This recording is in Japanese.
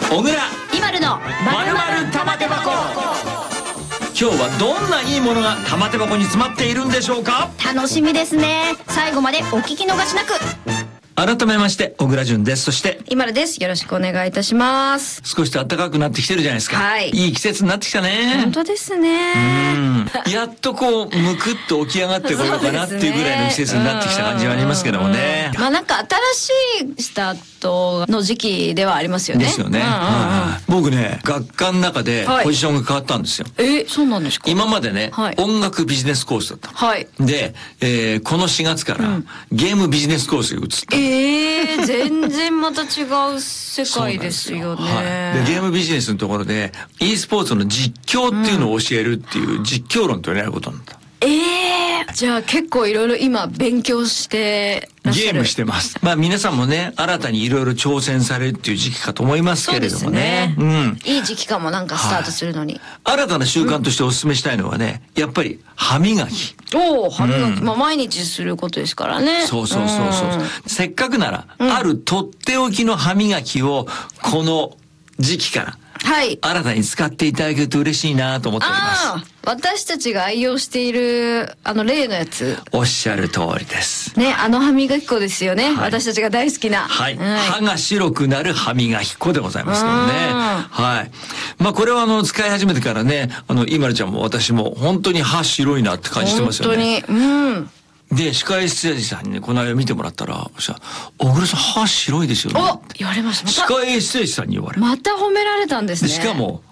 小倉今るのまるまる玉手箱。今日はどんないいものが玉手箱に詰まっているんでしょうか。 楽しみですね。最後までお聞き逃しなく。 改めまして小倉淳です。そして今るです。よろしくお願いいたします。 少し暖かくなってきてるじゃないですか。 はい。 いい季節になってきたね。 本当ですね。 やっとこうむくっと起き上がってこようかなっていうぐらいの季節になってきた感じはありますけどもね。 まあなんか新しいスタートの時期ではありますよね。 ですよね。僕ね、学科の中でポジションが変わったんですよ。 そうなんですか。 今までね、 はい、 音楽ビジネスコースだった。 はい。 で、この4月からゲームビジネスコースに移った。 全然また違う世界ですよね。 はい、でゲームビジネスのところで e スポーツの実況っていうのを教えるっていう実況論と言われることになった。 じゃあ結構いろいろ今勉強してらっしゃる。 ゲームしてます。まあ皆さんもね、新たにいろいろ挑戦されるっていう時期かと思いますけれどもね。 いい時期かも、なんかスタートするのに。 新たな習慣としてお勧めしたいのはね、やっぱり歯磨き。 歯磨き。まあ毎日することですからね。 そう。せっかくなら、あるとっておきの歯磨きをこの時期から新たに使っていただけると嬉しいなと思っております。 私たちが愛用している例のやつ。 おっしゃる通りですね。歯磨き粉ですよね。私たちが大好きな。 歯が白くなる歯磨き粉でございますけどね。まあこれは使い始めてからね、今るちゃんも私も本当に歯白いなって感じてますよね。 本当に。 で、歯科衛生士さんにね、この間見てもらったら、小倉さん歯白いですよね。 言われました。 歯科衛生士さんに言われまた褒められたんですね。 しかも、